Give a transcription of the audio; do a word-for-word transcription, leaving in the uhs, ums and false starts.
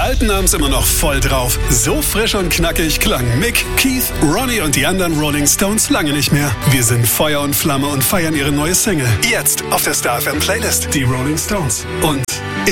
Alten haben's immer noch voll drauf. So frisch und knackig klang Mick, Keith, Ronnie und die anderen Rolling Stones lange nicht mehr. Wir sind Feuer und Flamme und feiern ihre neue Single. Jetzt auf der Star F M Playlist. Die Rolling Stones. Und